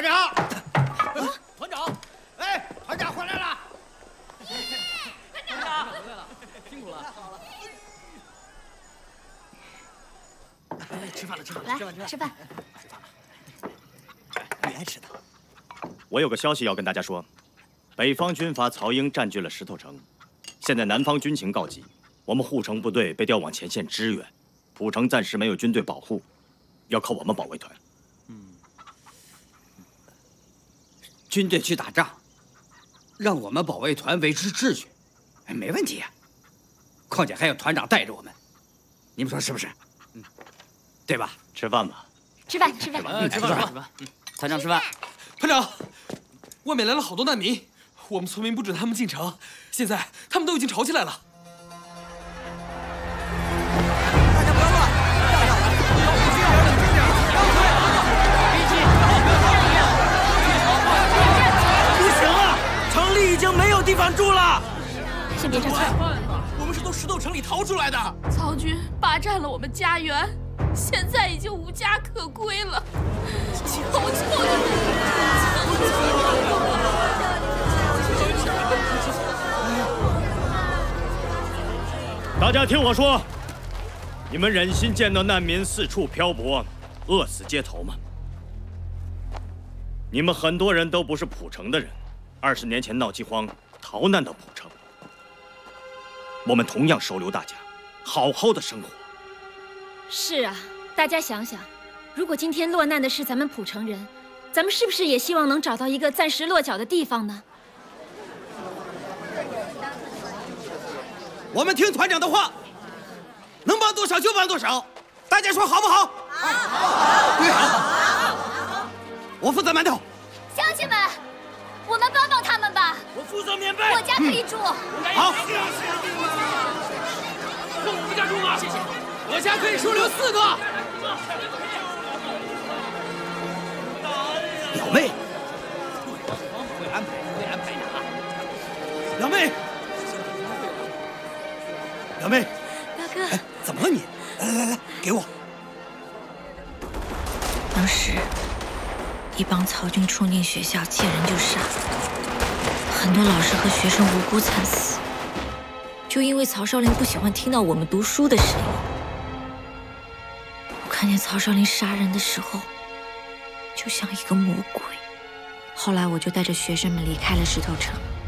团长，团长，哎，团长回来了！团长，回来了，辛苦了。哎，吃饭了，吃饭了， 来吃饭。 你爱吃的。 我有个消息要跟大家说，北方军阀曹英占据了石头城，现在南方军情告急，我们护城部队被调往前线支援，蒲城暂时没有军队保护，要靠我们保卫团。 军队去打仗，让我们保卫团维持秩序，哎，没问题呀。况且还有团长带着我们，你们说是不是？对吧？ 吃饭吧。 吃饭。 吃饭。团长吃饭。 团长，外面来了好多难民，我们村民不准他们进城，现在他们都已经吵起来了。 大家不要乱，不行了，城里已经没有地方住了。 先别张嘴。 我们是从石头城里逃出来的。 曹军霸占了我们家园，现在已经无家可归了，求求你们！ 大家听我说，你们忍心见到难民四处漂泊，饿死街头吗？你们很多人都不是蒲城的人，20年前闹饥荒逃难到蒲城，我们同样收留大家，好好的生活。 是啊，大家想想，如果今天落难的是咱们蒲城人，咱们是不是也希望能找到一个暂时落脚的地方呢？ 我们听团长的话，能帮多少就帮多少，大家说好不好？好。我负责馒头。 乡亲们，我们帮帮他们吧。 我负责棉被。 我家可以住。 好。 跟我们家住吗？谢谢。我家可以收留4个。 表妹。会安排哪？表妹。表妹， 大哥， 哎，怎么了你？来，给我。 当时，一帮曹军冲进学校，见人就杀，很多老师和学生无辜惨死，就因为曹少林不喜欢听到我们读书的声音。我看见曹少林杀人的时候，就像一个魔鬼。后来我就带着学生们离开了石头城。